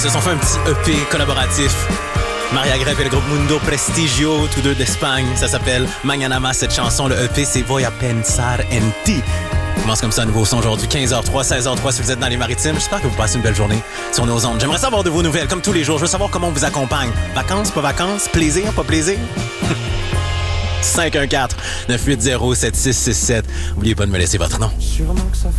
se sont fait un petit EP collaboratif. Maria Greff et le groupe Mundo Prestigio, tous deux d'Espagne. Ça s'appelle Mañana Más, cette chanson. Le EP, c'est Voy a pensar en ti. On commence comme ça, un nouveau son aujourd'hui, 15h03, 16h03, si vous êtes dans les maritimes. J'espère que vous passez une belle journée sur nos ondes. J'aimerais savoir de vos nouvelles, comme tous les jours. Je veux savoir comment on vous accompagne. Vacances, pas vacances? Plaisir, pas plaisir? 514-980-7667. N'oubliez pas de me laisser votre nom. Sûrement que ça